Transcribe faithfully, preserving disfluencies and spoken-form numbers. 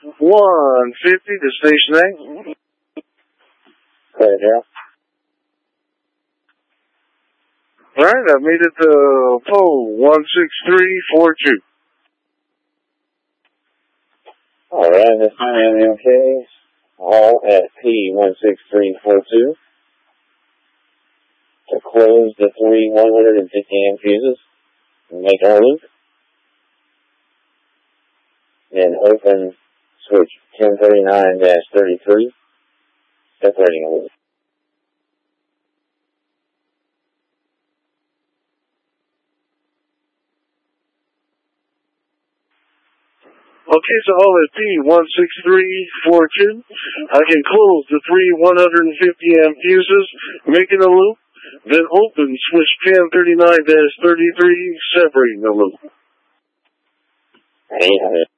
one fifty to station eight. Clear, Daryl. Alright, I've made it to pole one six three four two. Alright, this I M okay. All at P one six three four two. To close the three one hundred fifty amp fuses, make our loop. Then open switch ten thirty-nine dash thirty-three, separating a loop. Okay, so all at P one six three four two. I can close the three one hundred fifty amp fuses, making a loop, then open switch ten thirty-nine dash thirty-three, separating the loop. eight hundred.